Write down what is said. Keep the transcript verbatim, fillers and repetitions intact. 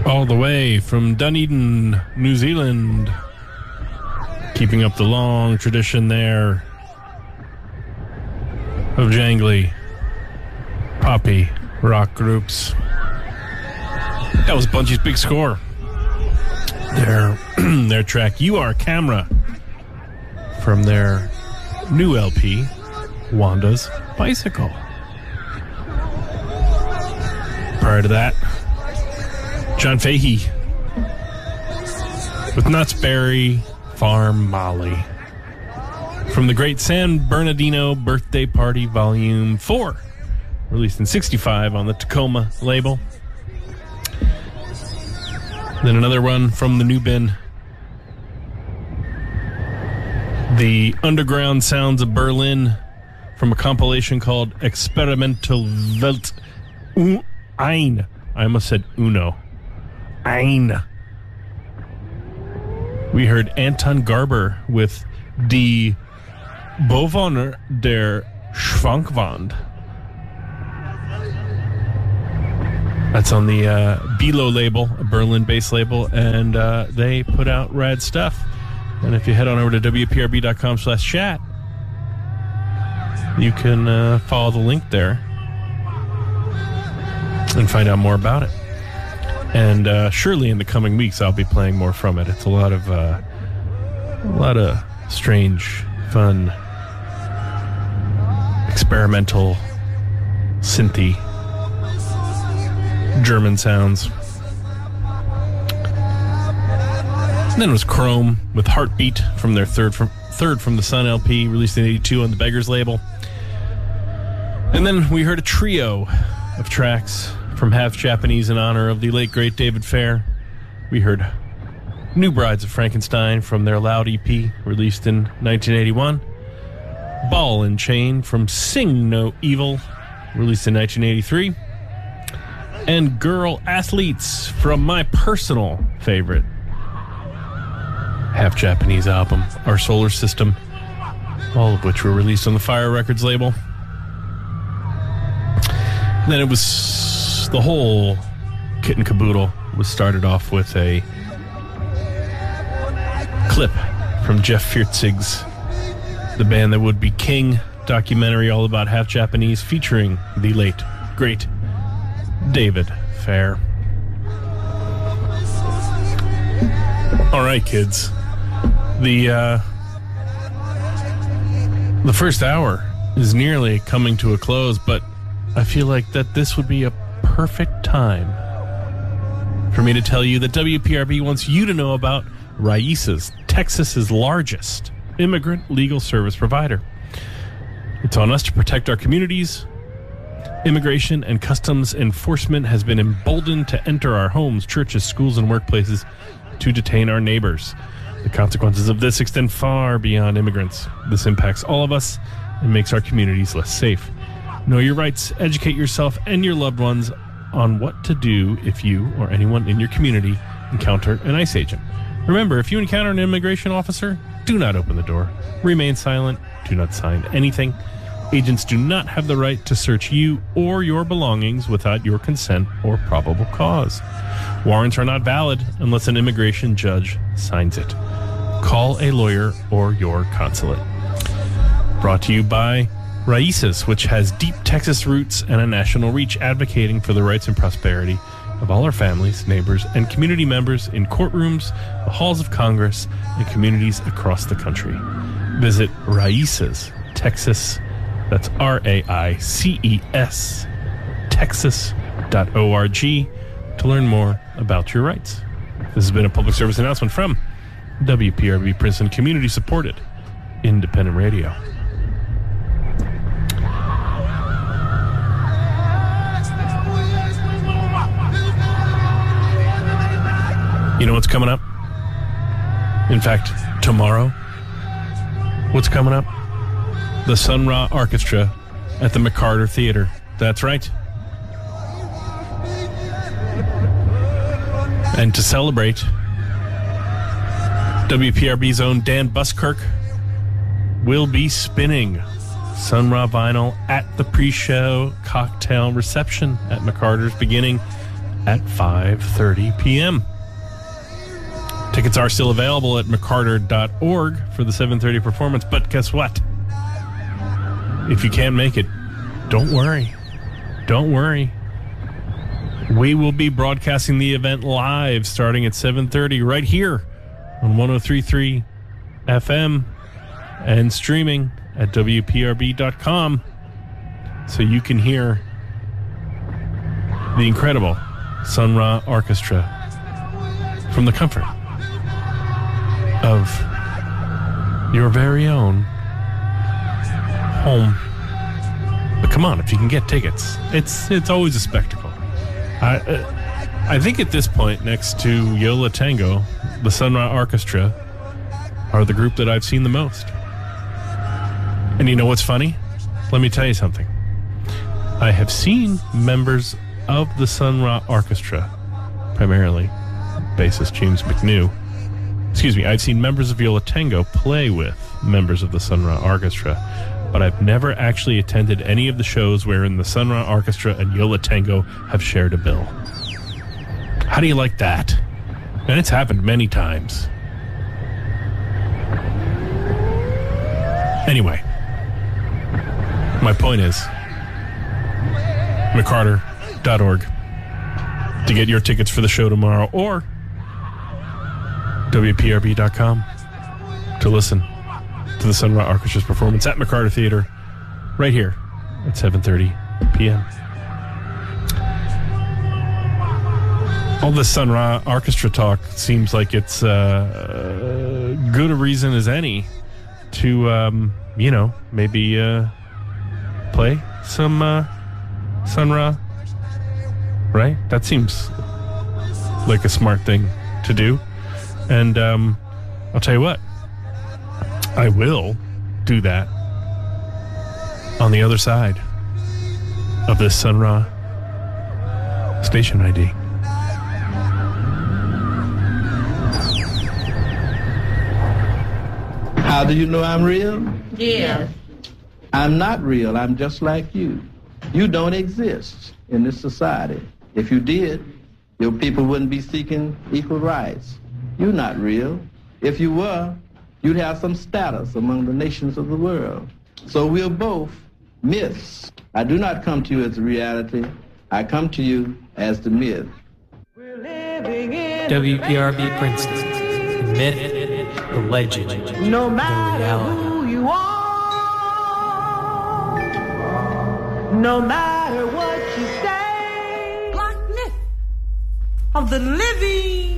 All the way from Dunedin, New Zealand. Keeping up the long tradition there of jangly, poppy rock groups. That was Bungie's Big Score. Their, their track, You Are Camera, from their new L P, Wanda's Bicycle. Prior to that, John Fahey with Knott's Farm Molly, from the great San Bernardino Birthday Party Volume four, released in sixty-five on the Tacoma label. Then another one from the New Bin, The Underground Sounds of Berlin, from a compilation called Experimental Welt Ein. I almost said Uno. Ein. We heard Anton Garber with Die Bewohner der Schwankwand. That's on the uh, Bilo label, a Berlin-based label, and uh, they put out rad stuff. And if you head on over to W P R B dot com slash chat, you can uh, follow the link there and find out more about it. And uh, surely in the coming weeks, I'll be playing more from it. It's a lot of, uh, a lot of strange, fun, experimental, synthy German sounds. And then it was Chrome with Heartbeat from their third from third from the Sun L P, released in eighty-two on the Beggars label. And then we heard a trio of tracks from Half Japanese in honor of the late great David Fair. We heard New Brides of Frankenstein from their Loud E P, released in nineteen eighty-one. Ball and Chain from Sing No Evil, released in nineteen eighty-three. And Girl Athletes from my personal favorite Half Japanese album, Our Solar System, all of which were released on the Fire Records label. And then it was the whole kit and caboodle was started off with a clip from Jeff Fiertzig's The Band That Would Be King documentary, all about Half Japanese, featuring the late, great David Fair. All right, kids. The uh, the first hour is nearly coming to a close, but I feel like that this would be a perfect time for me to tell you that W P R B wants you to know about Raíces, Texas's largest immigrant legal service provider. It's on us to protect our communities. Immigration and customs enforcement has been emboldened to enter our homes, churches, schools, and workplaces to detain our neighbors. The consequences of this extend far beyond immigrants. This impacts all of us and makes our communities less safe. Know your rights, educate yourself and your loved ones on what to do if you or anyone in your community encounter an ICE agent. Remember, if you encounter an immigration officer, do not open the door. Remain silent. Do not sign anything. Agents do not have the right to search you or your belongings without your consent or probable cause. Warrants are not valid unless an immigration judge signs it. Call a lawyer or your consulate. Brought to you by Raíces, which has deep Texas roots and a national reach, advocating for the rights and prosperity of all our families, neighbors, and community members in courtrooms, the halls of Congress, and communities across the country. Visit Raíces, Texas. That's R A I C E S, texas dot org, to learn more about your rights. This has been a public service announcement from W P R B Princeton, community-supported independent radio. You know what's coming up? In fact, tomorrow, what's coming up? The Sun Ra Orchestra at the McCarter Theater. That's right. And to celebrate, W P R B's own Dan Buskirk will be spinning Sun Ra vinyl at the pre-show cocktail reception at McCarter's beginning at five thirty p.m. Tickets are still available at mccarter dot org for the seven thirty performance, but guess what? If you can't make it, don't worry. Don't worry. We will be broadcasting the event live starting at seven thirty right here on one oh three point three F M and streaming at W P R B dot com so you can hear the incredible Sun Ra Orchestra from the comfort of your very own home. But come on, if you can get tickets, it's it's always a spectacle. I uh, I think at this point, next to Yo La Tengo, the Sun Ra Orchestra are the group that I've seen the most. And you know what's funny? Let me tell you something. I have seen members of the Sun Ra Orchestra, primarily bassist James McNew. Excuse me, I've seen members of Yo La Tengo play with members of the Sun Ra Orchestra, but I've never actually attended any of the shows wherein the Sun Ra Orchestra and Yo La Tengo have shared a bill. How do you like that? And it's happened many times. Anyway, my point is mccarter dot org to get your tickets for the show tomorrow, or W P R B dot com to listen to the Sun Ra Orchestra's performance at McCarter Theater right here at seven thirty p.m. All this Sun Ra Orchestra talk seems like it's uh, good a reason as any to, um, you know, maybe uh, play some uh, Sun Ra, right? That seems like a smart thing to do. And um, I'll tell you what, I will do that on the other side of this Sun Ra station I D. How do you know I'm real? Yes. I'm not real. I'm just like you. You don't exist in this society. If you did, your people wouldn't be seeking equal rights. You're not real. If you were, you'd have some status among the nations of the world. So we're both myths. I do not come to you as a reality. I come to you as the myth. W P R B Princeton, the myth, the legend, No the matter reality. who you are, no matter what you say, black myth of the living